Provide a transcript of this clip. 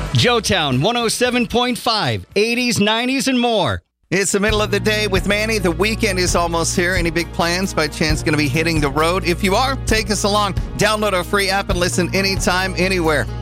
Joetown 107.5, 80s, 90s, and more. It's the middle of the day with Manny. The weekend is almost here. Any big plans by chance going to be hitting the road? If you are, take us along. Download our free app and listen anytime, anywhere.